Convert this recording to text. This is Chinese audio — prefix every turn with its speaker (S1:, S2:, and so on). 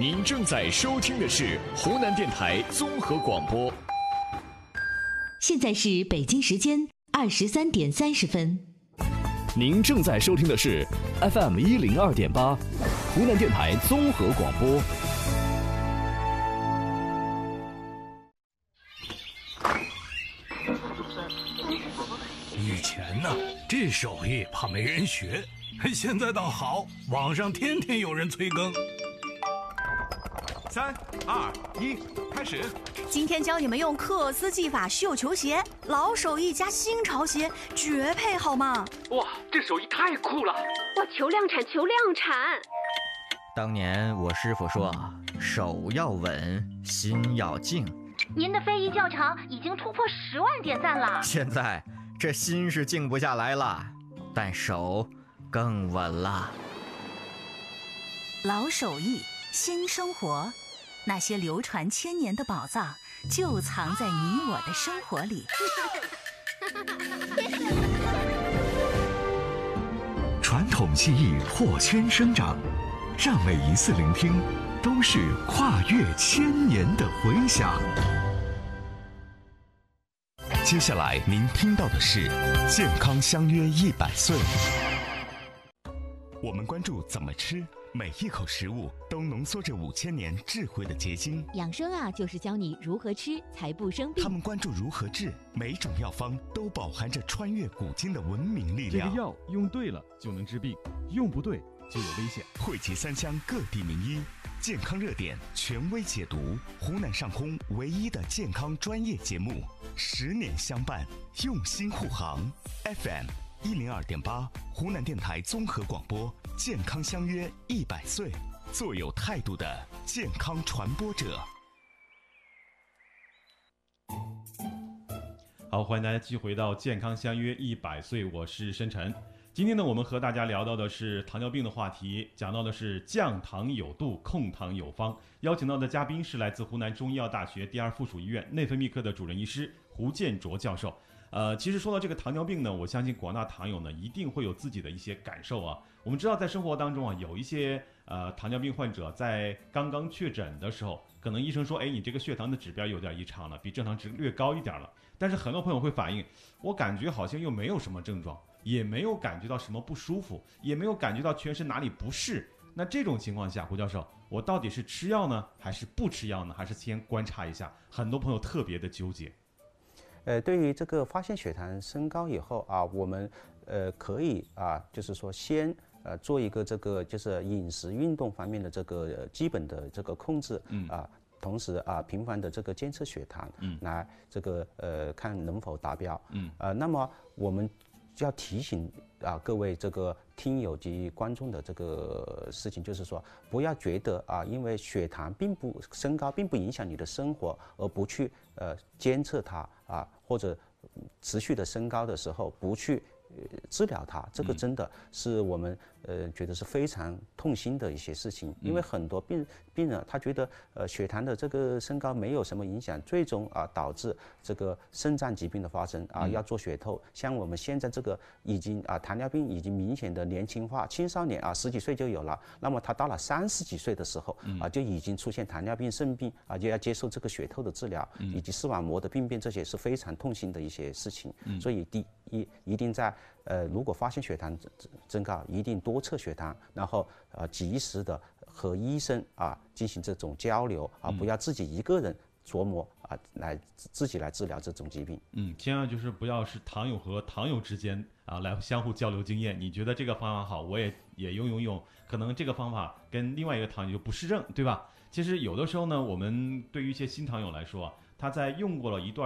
S1: 您正在收听的是湖南电台综合广播。
S2: 现在是北京时间23:30。
S1: 您正在收听的是 FM 102.8，湖南电台综合广播。
S3: 以前呢，这手艺怕没人学，现在倒好，网上天天有人催更。
S4: 3、2、1，开始！
S5: 今天教你们用克斯技法绣球鞋，老手艺加新潮鞋，绝配好吗？
S4: 哇，这手艺太酷了！
S6: 哇，求量产，求量产！
S7: 当年我师傅说，手要稳，心要静。
S8: 您的非遗教场已经突破10万点赞了。
S7: 现在这心是静不下来了，但手更稳了。
S5: 老手艺，新生活，那些流传千年的宝藏，就藏在你我的生活里。
S9: 传统技艺破圈生长，让每一次聆听都是跨越千年的回响。接下来您听到的是健康相约100岁。我们关注怎么吃，每一口食物都浓缩着5000年智慧的结晶。
S10: 养生啊，就是教你如何吃才不生病。
S9: 他们关注如何治，每种药方都饱含着穿越古今的文明力量。
S11: 这个药用对了就能治病，用不对就有危险。
S9: 汇集3乡各地名医，健康热点权威解读，湖南上空唯一的健康专业节目，10年相伴，用心护航。FM 102.8，湖南电台综合广播，健康相约100岁，做有态度的健康传播者。
S11: 好，欢迎大家继续回到健康相约100岁，我是申晨。今天呢，我们和大家聊到的是糖尿病的话题，讲到的是降糖有度，控糖有方。邀请到的嘉宾是来自湖南中医药大学第2附属医院内分泌科的主任医师胡建卓教授。其实说到这个糖尿病呢，我相信广大糖友呢一定会有自己的一些感受啊。我们知道在生活当中啊，有一些糖尿病患者在刚刚确诊的时候，可能医生说，哎，你这个血糖的指标有点异常了，比正常值略高一点了。但是很多朋友会反映，我感觉好像又没有什么症状，也没有感觉到什么不舒服，也没有感觉到全身哪里不适。那这种情况下，胡教授，我到底是吃药呢，还是不吃药呢？还是先观察一下？很多朋友特别的纠结。
S12: 对于这个发现血糖升高以后啊，我们可以啊，就是说先做一个这个就是饮食运动方面的这个基本的这个控制啊，同时啊频繁的这个监测血糖，来这个看能否达标。那么我们就要提醒啊各位这个听友及观众的这个事情，就是说不要觉得啊，因为血糖并不升高，并不影响你的生活，而不去监测它啊，或者持续的升高的时候不去治疗它，这个真的是我们觉得是非常痛心的一些事情。因为很多病人他觉得血糖的这个升高没有什么影响，最终啊导致这个肾脏疾病的发生啊，要做血透。像我们现在这个已经啊糖尿病已经明显的年轻化，青少年啊10几岁就有了，那么他到了30几岁的时候啊就已经出现糖尿病、肾病啊，就要接受这个血透的治疗，以及视网膜的病变，这些是非常痛心的一些事情。所以一定在如果发现血糖增高，一定多测血糖，然后及时的和医生啊进行这种交流啊，不要自己一个人琢磨啊，自己来治疗这种疾病。
S11: 千万就是不要是糖友和糖友之间啊来相互交流经验。你觉得这个方法好，我也用，可能这个方法跟另外一个糖友就不适正，对吧？其实有的时候呢，我们对于一些新糖友来说啊，他在用过了一段